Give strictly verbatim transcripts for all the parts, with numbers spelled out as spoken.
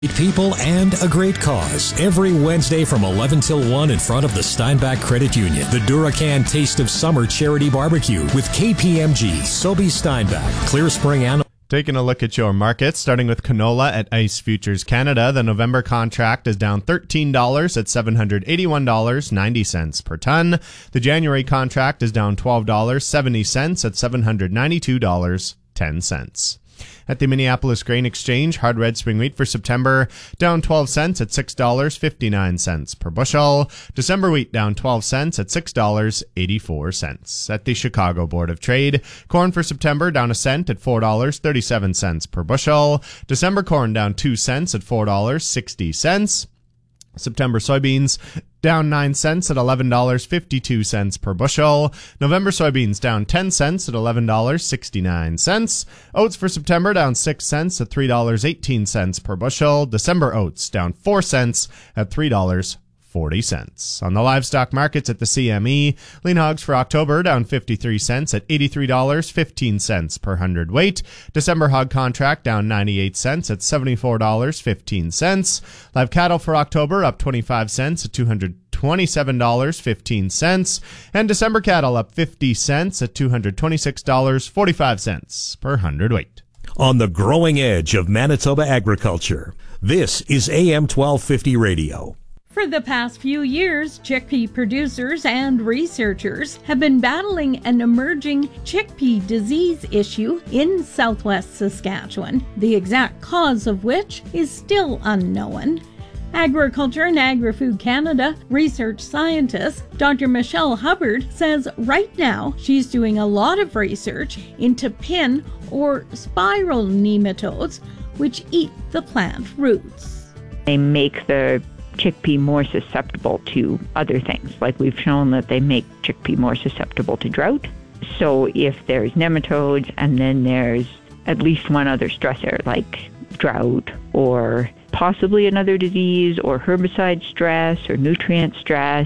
People and a great cause. Every Wednesday from eleven till one in front of the Steinbach Credit Union. The Duracan Taste of Summer Charity Barbecue with K P M G, Sobe Steinbach, Clear Spring and... Taking a look at your markets, starting with canola at ICE Futures Canada. The November contract is down thirteen dollars at seven hundred eighty-one dollars and ninety cents per ton. The January contract is down twelve dollars and seventy cents at seven hundred ninety-two dollars and ten cents. At the Minneapolis Grain Exchange, hard red spring wheat for September down twelve cents at six dollars and fifty-nine cents per bushel. December wheat down twelve cents at six dollars and eighty-four cents. At the Chicago Board of Trade, corn for September down a cent at four dollars and thirty-seven cents per bushel. December corn down two cents at four dollars and sixty cents. September soybeans down nine cents at eleven dollars and fifty-two cents per bushel. November soybeans down ten cents at eleven dollars and sixty-nine cents. Oats for September down six cents at three dollars and eighteen cents per bushel. December oats down four cents at three dollars and forty cents. On the livestock markets at the C M E, lean hogs for October down fifty-three cents at eighty-three dollars and fifteen cents per hundredweight. December hog contract down ninety-eight cents at seventy-four dollars and fifteen cents. Live cattle for October up twenty-five cents at two hundred twenty-seven dollars and fifteen cents. And December cattle up fifty cents at two hundred twenty-six dollars and forty-five cents per hundredweight. On the growing edge of Manitoba agriculture, this is A M twelve fifty Radio. For the past few years, chickpea producers and researchers have been battling an emerging chickpea disease issue in southwest Saskatchewan, the exact cause of which is still unknown. Agriculture and Agri-Food Canada research scientist Doctor Michelle Hubbard says right now she's doing a lot of research into pin or spiral nematodes, which eat the plant roots. They make the chickpea more susceptible to other things. Like we've shown that they make chickpea more susceptible to drought. So if there's nematodes and then there's at least one other stressor like drought or possibly another disease or herbicide stress or nutrient stress,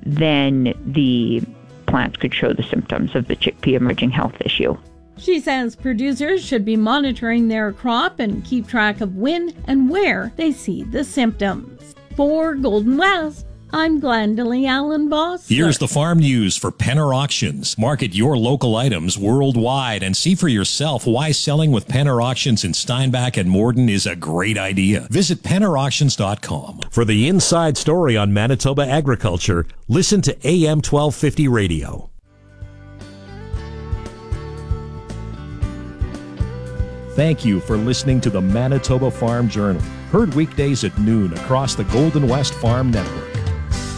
then the plants could show the symptoms of the chickpea emerging health issue. She says producers should be monitoring their crop and keep track of when and where they see the symptoms. For Golden West, I'm Glendalee Allen Boss. Here's the farm news for Penner Auctions. Market your local items worldwide and see for yourself why selling with Penner Auctions in Steinbach and Morden is a great idea. Visit penner auctions dot com. For the inside story on Manitoba agriculture, listen to A M twelve fifty Radio. Thank you for listening to the Manitoba Farm Journal, heard weekdays at noon across the Golden West Farm Network.